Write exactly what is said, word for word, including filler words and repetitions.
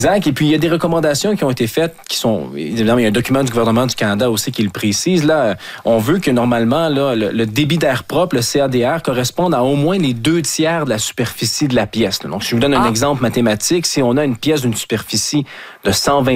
Exact. Et puis, il y a des recommandations qui ont été faites, qui sont, évidemment, il y a un document du gouvernement du Canada aussi qui le précise. Là, on veut que normalement, là, le, le débit d'air propre, le C A D R, corresponde à au moins les deux tiers de la superficie de la pièce. Là. Donc, si je vous donne un ah. exemple mathématique, si on a une pièce d'une superficie de cent vingt